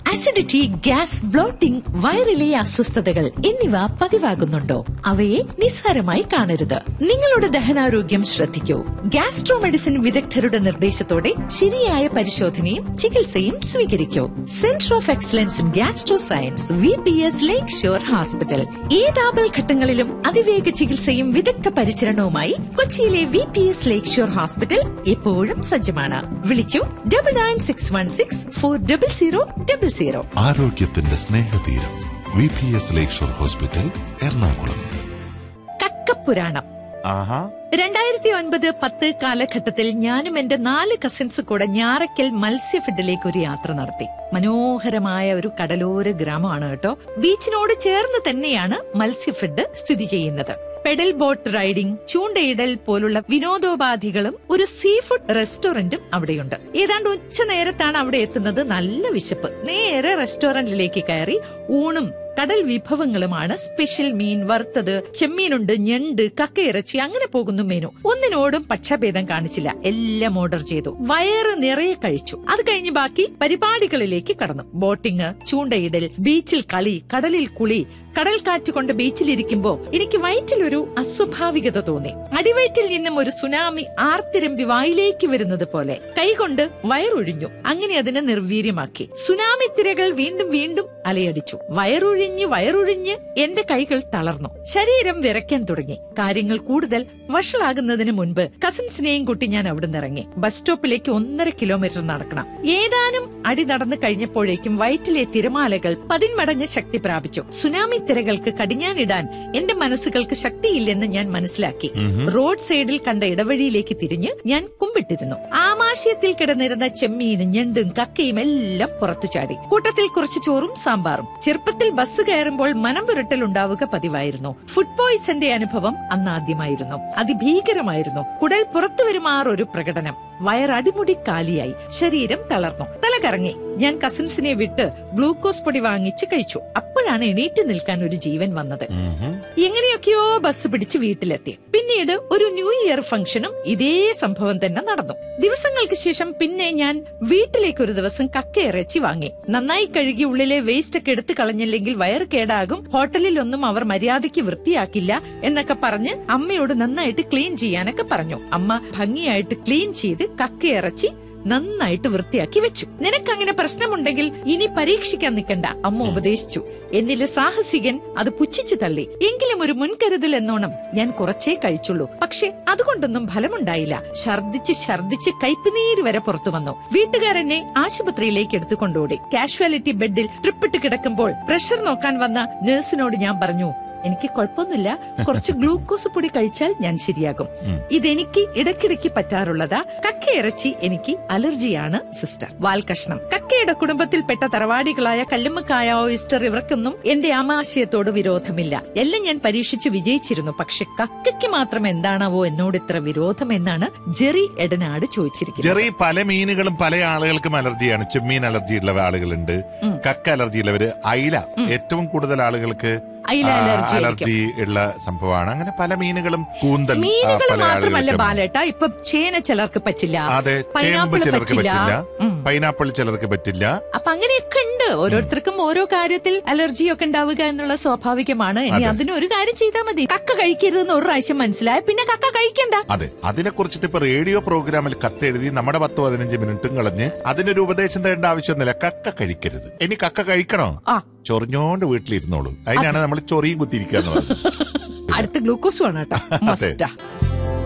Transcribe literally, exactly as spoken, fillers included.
Acidity, gas, blotting, വയറിലെ അസ്വസ്ഥതകൾ എന്നിവ പതിവാകുന്നുണ്ടോ? അവയെ നിസ്സാരമായി കാണരുത്. നിങ്ങളുടെ ദഹനാരോഗ്യം ശ്രദ്ധിക്കൂ. ഗ്യാസ്ട്രോ മെഡിസിൻ വിദഗ്ധരുടെ നിർദ്ദേശത്തോടെ ശരിയായ പരിശോധനയും ചികിത്സയും സ്വീകരിക്കൂ. Centre of excellence in gastro science, V P S lake shore hospital. ഏത് ആപൽഘട്ടങ്ങളിലും അതിവേഗ ചികിത്സയും വിദഗ്ധ പരിചരണവുമായി കൊച്ചിയിലെ വി പി എസ് ലേക്ക് ഷോർ ഹോസ്പിറ്റൽ എപ്പോഴും സജ്ജമാണ്. വിളിക്കൂ double nine six one six four double zero double zero. ആരോഗ്യത്തിന്റെ സ്നേഹതീരം വി പി എസ് ലേക്ക് ഷോർ ഹോസ്പിറ്റൽ, എറണാകുളം. കക്കപ്പുരാണം. ആഹാ. രണ്ടായിരത്തി ഒൻപത് പത്ത് കാലഘട്ടത്തിൽ ഞാനും എന്റെ നാല് കസിൻസ് കൂടെ ഞാറയ്ക്കൽ മത്സ്യഫെഡിലേക്ക് ഒരു യാത്ര നടത്തി. മനോഹരമായ ഒരു കടലോര ഗ്രാമമാണ് കേട്ടോ. ബീച്ചിനോട് ചേർന്ന് തന്നെയാണ് മത്സ്യഫെഡ് സ്ഥിതി ചെയ്യുന്നത്. പെഡൽ ബോട്ട് റൈഡിംഗ്, ചൂണ്ടയിടൽ പോലുള്ള വിനോദോപാധികളും ഒരു സീ ഫുഡ് റെസ്റ്റോറന്റും അവിടെയുണ്ട്. ഏതാണ്ട് ഉച്ച നേരത്താണ് അവിടെ എത്തുന്നത്. നല്ല വിശപ്പ്. നേരെ റെസ്റ്റോറന്റിലേക്ക് കയറി ഊണും കടൽ വിഭവങ്ങളുമാണ്. സ്പെഷ്യൽ മീൻ വറുത്തത്, ചെമ്മീനുണ്ട്, ഞണ്ട്, കക്കയിറച്ചി, അങ്ങനെ പോകുന്നു മെനു. ഒന്നിനോടും പക്ഷഭേദം കാണിച്ചില്ല. എല്ലാം ഓർഡർ ചെയ്തു. വയറ് നിറയെ കഴിച്ചു. അത് കഴിഞ്ഞ് ബാക്കി പരിപാടികളിലേക്ക് കടന്നു. ബോട്ടിംഗ്, ചൂണ്ടയിടൽ, ബീച്ചിൽ കളി, കടലിൽ കുളി. കടൽ കാറ്റുകൊണ്ട് ബീച്ചിലിരിക്കുമ്പോ എനിക്ക് വയറ്റിലൊരു അസ്വാഭാവികത തോന്നി. അടിവയറ്റിൽ നിന്നും ഒരു സുനാമി ആർത്തിരമ്പി വായിലേക്ക് വരുന്നത് പോലെ. കൈകൊണ്ട് വയറൊഴിഞ്ഞു. അങ്ങനെ അതിനെ നിർവീര്യമാക്കി. സുനാമി തിരകൾ വീണ്ടും വീണ്ടും അലയടിച്ചു. വയറൊഴിഞ്ഞ് വയറൊഴിഞ്ഞ് എന്റെ കൈകൾ തളർന്നു. ശരീരം വിറയ്ക്കാൻ തുടങ്ങി. കാര്യങ്ങൾ കൂടുതൽ വഷളാകുന്നതിന് മുൻപ് കസിൻസിനെയും കൂട്ടി ഞാൻ അവിടെ നിറങ്ങി. ബസ് സ്റ്റോപ്പിലേക്ക് ഒന്നര കിലോമീറ്റർ നടക്കണം. ഏതാനും അടി നടന്നു കഴിഞ്ഞപ്പോഴേക്കും വയറ്റിലെ തിരമാലകൾ പതിന്മടങ്ങ് ശക്തി പ്രാപിച്ചു. സുനാമി തിരകൾക്ക് കടിഞ്ഞാനിടാൻ എന്റെ മനസ്സുകൾക്ക് ശക്തിയില്ലെന്ന് ഞാൻ മനസ്സിലാക്കി. റോഡ് സൈഡിൽ കണ്ട ഇടവഴിയിലേക്ക് തിരിഞ്ഞ് ഞാൻ കുമ്പിട്ടിരുന്നു. ആമാശയത്തിൽ കിടന്നിരുന്ന ചെമ്മീനും ഞണ്ടും കക്കയും എല്ലാം പുറത്തു ചാടി. കൂട്ടത്തിൽ കുറച്ച് ചോറും സാമ്പാറും. ചെറുപ്പത്തിൽ ബസ് കയറുമ്പോൾ മനം പുരട്ടൽ ഉണ്ടാവുക പതിവായിരുന്നു. ഫുഡ് പോയ്സന്റെ അനുഭവം അന്നാദ്യമായിരുന്നു. അതിഭീകരമായിരുന്നു. കുടൽ പുറത്തു വരുമാറൊരു പ്രകടനം. വയറടിമുടി കാലിയായി. ശരീരം തളർന്നു. തല കറങ്ങി. ഞാൻ കസിൻസിനെ വിട്ട് ഗ്ലൂക്കോസ് പൊടി വാങ്ങിച്ച് കഴിച്ചു. അപ്പോഴാണ് എണീറ്റ് നിൽക്കാൻ ഒരു ജീവൻ വന്നത്. എങ്ങനെയൊക്കെയോ ബസ് പിടിച്ച് വീട്ടിലെത്തി. പിന്നീട് ഒരു ന്യൂ ഇയർ ഫംഗ്ഷനും ഇതേ സംഭവം തന്നെ നടന്നു. ദിവസങ്ങൾക്ക് ശേഷം പിന്നെ ഞാൻ വീട്ടിലേക്ക് ഒരു ദിവസം കക്കയിറച്ചി വാങ്ങി. നന്നായി കഴുകി ഉള്ളിലെ വേസ്റ്റ് ഒക്കെ എടുത്തു കളഞ്ഞില്ലെങ്കിൽ വയറ് കേടാകും, ഹോട്ടലിലൊന്നും അവർ മര്യാദയ്ക്ക് വൃത്തിയാക്കില്ല എന്നൊക്കെ പറഞ്ഞ് അമ്മയോട് നന്നായിട്ട് ക്ലീൻ ചെയ്യാനൊക്കെ പറഞ്ഞു. അമ്മ ഭംഗിയായിട്ട് ക്ലീൻ ചെയ്ത് കക്കയിറച്ചി നന്നായിട്ട് വൃത്തിയാക്കി വെച്ചു. നിനക്കങ്ങനെ പ്രശ്നമുണ്ടെങ്കിൽ ഇനി പരീക്ഷിക്കാൻ നിൽക്കണ്ട, അമ്മ ഉപദേശിച്ചു. എന്നിലെ സാഹസികൻ അത് പുച്ഛിച്ചു തള്ളി. എങ്കിലും ഒരു മുൻകരുതൽ എന്നോണം ഞാൻ കുറച്ചേ കഴിച്ചുള്ളൂ. പക്ഷെ അതുകൊണ്ടൊന്നും ഫലമുണ്ടായില്ല. ഛർദിച്ച് ഛർദിച്ച് കൈപ്പുനീര് വരെ പുറത്തു വന്നു. വീട്ടുകാരനെ ആശുപത്രിയിലേക്ക് എടുത്തുകൊണ്ടോടി. കാഷ്വാലിറ്റി ബെഡിൽ ട്രിപ്പിട്ട് കിടക്കുമ്പോൾ പ്രഷർ നോക്കാൻ വന്ന നഴ്സിനോട് ഞാൻ പറഞ്ഞു, എനിക്ക് കുഴപ്പമൊന്നുമില്ല, കുറച്ച് ഗ്ലൂക്കോസ് പൊടി കഴിച്ചാൽ ഞാൻ ശരിയാകും. ഇതെനിക്ക് ഇടയ്ക്കിടയ്ക്ക് പറ്റാറുള്ളതാ. കക്കയിറച്ചി എനിക്ക് അലർജിയാണ് സിസ്റ്റർ. വാൽകഷ്ണം. കക്കയുടെ കുടുംബത്തിൽപ്പെട്ട തറവാടികളായ കല്ലുമ്മക്കായ, ഓയിസ്റ്റർ ഇവർക്കൊന്നും എന്റെ ആമാശയത്തോട് വിരോധമില്ല. എല്ലാം ഞാൻ പരീക്ഷിച്ച് വിജയിച്ചിരുന്നു. പക്ഷെ കക്കയ്ക്ക് മാത്രം എന്താണാവോ എന്നോട് ഇത്ര വിരോധം എന്നാണ് ജെറി എടനാട് ചോദിച്ചിരിക്കുന്നത്. ജെറി, പല മീനുകളും പല ആളുകൾക്കും അലർജിയാണ്. ചെമ്മീൻ അലർജി ഉള്ള ആളുകളുണ്ട്, കക്ക അലർജി ഉള്ളവര്, അയില ഏറ്റവും കൂടുതൽ ആളുകൾക്ക് അലർജി ഉള്ള സംഭവമാണ്. അങ്ങനെ പല മീനുകളും, കൂന്തൽ, മീനുകൾ മാത്രമല്ല ബാലേട്ട, ഇപ്പൊ ചേന ചിലർക്ക് പറ്റില്ല, അതെ, ചേമ്പ് ചിലർക്ക് പറ്റില്ല, പൈനാപ്പിൾ ചിലർക്ക് പറ്റില്ല. അപ്പൊ അങ്ങനെയൊക്കെ ഉണ്ട്. ഓരോരുത്തർക്കും ഓരോ കാര്യത്തിൽ അലർജിയൊക്കെ ഉണ്ടാവുക എന്നുള്ള സ്വാഭാവികമാണ്. ഇനി അതിന് ഒരു കാര്യം ചെയ്താൽ മതി. കക്ക കഴിക്കരുതെന്ന് ഒരു പ്രാവശ്യം മനസ്സിലായ പിന്നെ കക്ക കഴിക്കണ്ട. അതെ, അതിനെ കുറിച്ചിട്ട് ഇപ്പൊ റേഡിയോ പ്രോഗ്രാമിൽ കത്തെഴുതി നമ്മുടെ പത്ത് പതിനഞ്ച് മിനിറ്റും കളഞ്ഞ് അതിനൊരു ഉപദേശം തരേണ്ട ആവശ്യമൊന്നുമില്ല. കക്ക കഴിക്കരുത്. ഇനി കക്ക കഴിക്കണോ? ചൊറിഞ്ഞോണ്ട് വീട്ടിലിരുന്നോളൂ. അതിനാണ് നമ്മൾ ചൊറിയും കുത്തിയിരിക്കുക എന്ന് പറയുന്നത്. അടുത്ത ഗ്ലൂക്കോസ് വേണം കേട്ടോ.